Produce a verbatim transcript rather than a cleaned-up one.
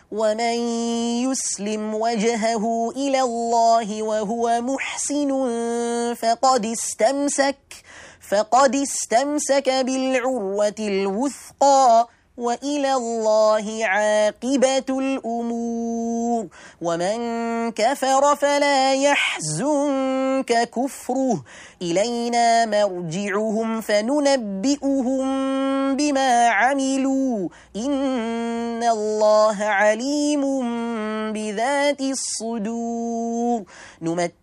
ومن يسلم وجهه إلى الله وهو محسن فقد استمسك فقد استمسك بالعروة الوثقى وإلى الله عاقبة الأمور. ومن كفر فلا يحزنك كفره إلينا مرجعهم فننبئهم بما عملوا إن الله عليم بذات الصدور. نمت